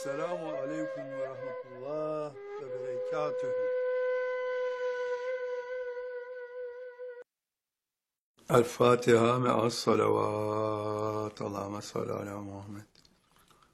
Selamun aleyküm ve rahmetullah ve berekatühü. El Fatiha me'as salavat. Allahümme salli ala Muhammed.